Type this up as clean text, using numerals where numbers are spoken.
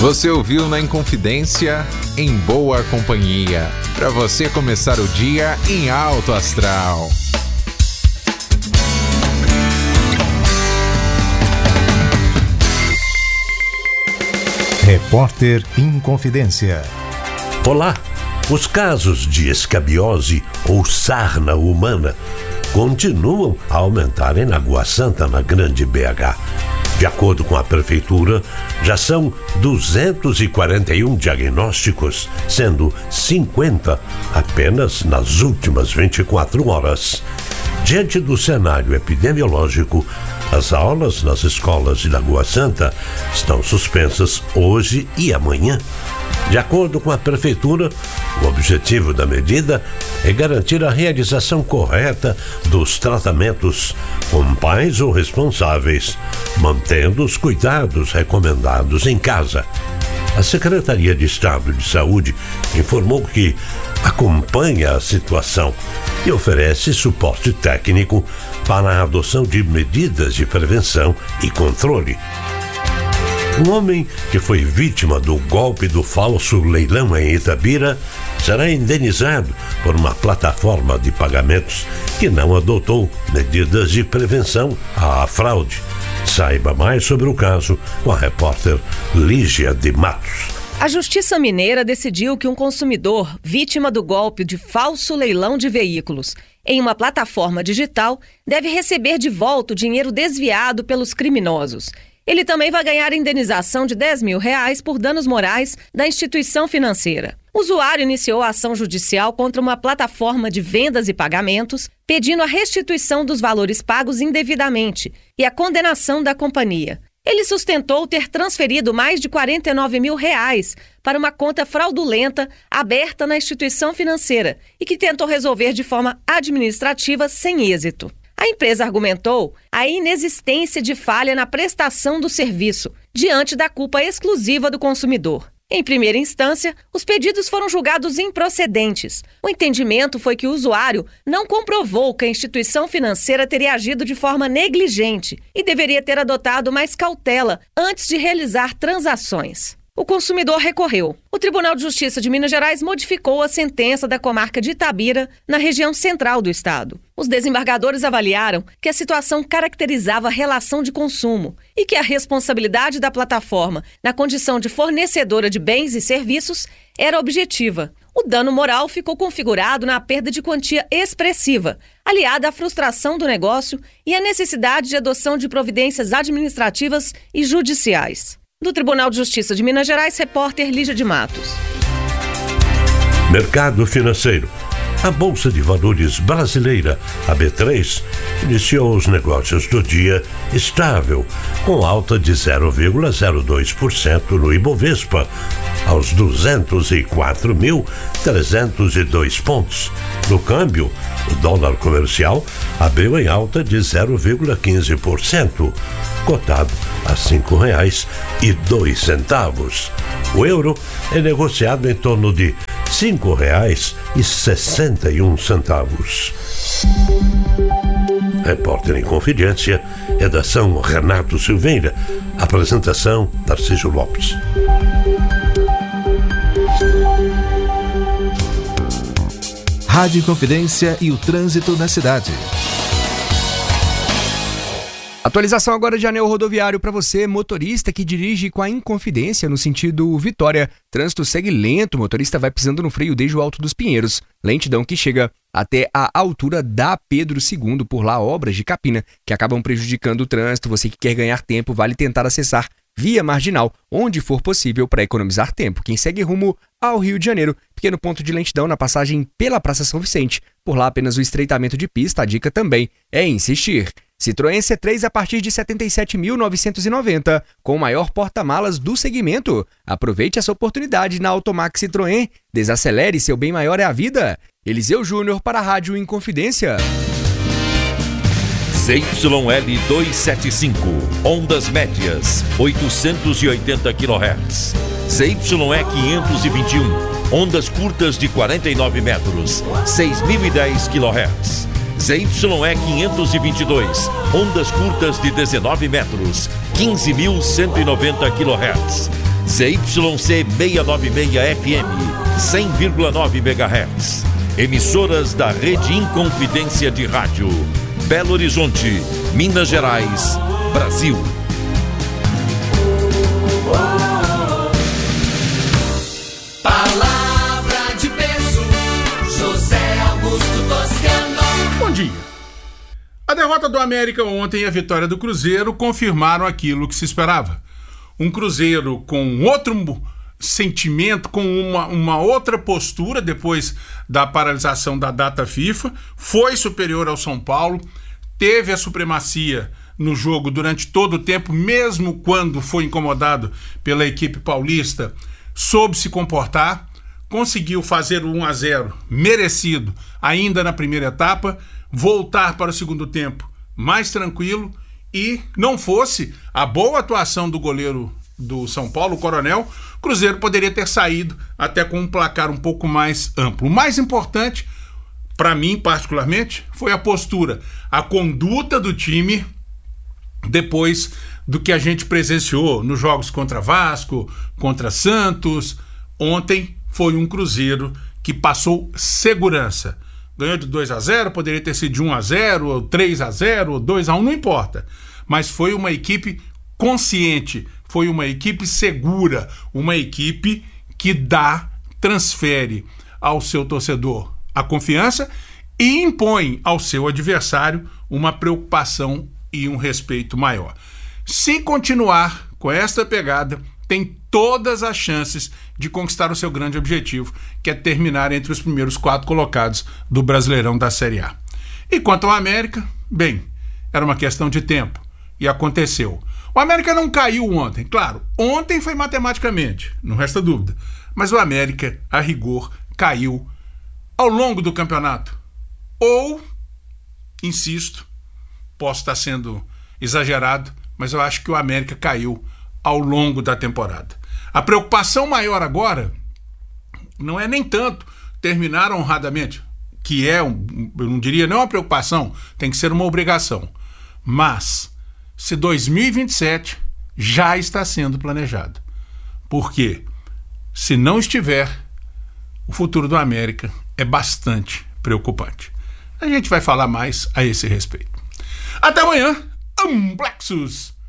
Você ouviu na Inconfidência, em boa companhia, para você começar o dia em alto astral. Repórter Inconfidência. Olá! Os casos de escabiose ou sarna humana continuam a aumentar em Lagoa Santa, na Grande BH. De acordo com a Prefeitura, já são 241 diagnósticos, sendo 50 apenas nas últimas 24 horas. Diante do cenário epidemiológico, as aulas nas escolas de Lagoa Santa estão suspensas hoje e amanhã. De acordo com a Prefeitura, o objetivo da medida é garantir a realização correta dos tratamentos com pais ou responsáveis, mantendo os cuidados recomendados em casa. A Secretaria de Estado de Saúde informou que acompanha a situação e oferece suporte técnico para a adoção de medidas de prevenção e controle. Um homem que foi vítima do golpe do falso leilão em Itabira será indenizado por uma plataforma de pagamentos que não adotou medidas de prevenção à fraude. Saiba mais sobre o caso com a repórter Lígia de Matos. A Justiça Mineira decidiu que um consumidor vítima do golpe de falso leilão de veículos em uma plataforma digital deve receber de volta o dinheiro desviado pelos criminosos. Ele também vai ganhar indenização de R$10 mil por danos morais da instituição financeira. O usuário iniciou a ação judicial contra uma plataforma de vendas e pagamentos, pedindo a restituição dos valores pagos indevidamente e a condenação da companhia. Ele sustentou ter transferido mais de R$49 mil para uma conta fraudulenta aberta na instituição financeira e que tentou resolver de forma administrativa sem êxito. A empresa argumentou a inexistência de falha na prestação do serviço, diante da culpa exclusiva do consumidor. Em primeira instância, os pedidos foram julgados improcedentes. O entendimento foi que o usuário não comprovou que a instituição financeira teria agido de forma negligente e deveria ter adotado mais cautela antes de realizar transações. O consumidor recorreu. O Tribunal de Justiça de Minas Gerais modificou a sentença da comarca de Itabira, na região central do estado. Os desembargadores avaliaram que a situação caracterizava a relação de consumo e que a responsabilidade da plataforma na condição de fornecedora de bens e serviços era objetiva. O dano moral ficou configurado na perda de quantia expressiva, aliada à frustração do negócio e à necessidade de adoção de providências administrativas e judiciais. Do Tribunal de Justiça de Minas Gerais, repórter Lígia de Matos. Mercado financeiro. A Bolsa de Valores brasileira, a B3, iniciou os negócios do dia estável, com alta de 0,02% no Ibovespa, aos 204.302 pontos. No câmbio, o dólar comercial abriu em alta de 0,15%, cotado a R$ 5,02. O euro é negociado em torno de R$ 5,61. Repórter em Confidência, redação Renato Silveira, apresentação Tarcísio Lopes. Rádio Confidência e o trânsito na cidade. Atualização agora de anel rodoviário para você, motorista que dirige com a Inconfidência no sentido Vitória. Trânsito segue lento, o motorista vai pisando no freio desde o Alto dos Pinheiros. Lentidão que chega até a altura da Pedro II, por lá obras de capina que acabam prejudicando o trânsito. Você que quer ganhar tempo, vale tentar acessar via marginal, onde for possível para economizar tempo. Quem segue rumo ao Rio de Janeiro, pequeno ponto de lentidão na passagem pela Praça São Vicente. Por lá apenas o estreitamento de pista, a dica também é insistir. Citroën C3 a partir de R$ 77.990, com o maior porta-malas do segmento. Aproveite essa oportunidade na Automax Citroën. Desacelere, seu bem maior é a vida. Eliseu Júnior para a Rádio Inconfidência. ZYL 275, ondas médias, 880 kHz. ZYE 521, ondas curtas de 49 metros, 6.010 kHz. ZYE 522, ondas curtas de 19 metros, 15.190 kHz. CYC 696 FM, 100,9 MHz. Emissoras da Rede Inconfidência de Rádio. Belo Horizonte, Minas Gerais, Brasil. Palavra de peso, José Augusto Toscano. Bom dia. A derrota do América ontem e a vitória do Cruzeiro confirmaram aquilo que se esperava. Um Cruzeiro com outro sentimento, com uma outra postura depois da paralisação da data FIFA, foi superior ao São Paulo, teve a supremacia no jogo durante todo o tempo, mesmo quando foi incomodado pela equipe paulista, soube se comportar, conseguiu fazer o 1-0 merecido ainda na primeira etapa, voltar para o segundo tempo mais tranquilo, e não fosse a boa atuação do goleiro do São Paulo, o Coronel, o Cruzeiro poderia ter saído até com um placar um pouco mais amplo. O mais importante, para mim particularmente, foi a postura, a conduta do time depois do que a gente presenciou nos jogos contra Vasco, contra Santos. Ontem foi um Cruzeiro que passou segurança. Ganhou de 2-0, poderia ter sido de 1-0, ou 3-0, ou 2-1, não importa. Mas foi uma equipe consciente, foi uma equipe segura, uma equipe que transfere ao seu torcedor a confiança e impõe ao seu adversário uma preocupação e um respeito maior. Se continuar com esta pegada, tem todas as chances de conquistar o seu grande objetivo, que é terminar entre os primeiros 4 colocados do Brasileirão da Série A. E quanto ao América, bem, era uma questão de tempo, e aconteceu. O América não caiu ontem, claro, ontem foi matematicamente, não resta dúvida, mas o América, a rigor, caiu ao longo do campeonato. Ou, insisto, posso estar sendo exagerado, mas eu acho que o América caiu ao longo da temporada. A preocupação maior agora não é nem tanto terminar honradamente, que é, eu não diria não uma preocupação, tem que ser uma obrigação, mas se 2027 já está sendo planejado. Porque se não estiver, o futuro do América é bastante preocupante. A gente vai falar mais a esse respeito. Até amanhã, Amplexus!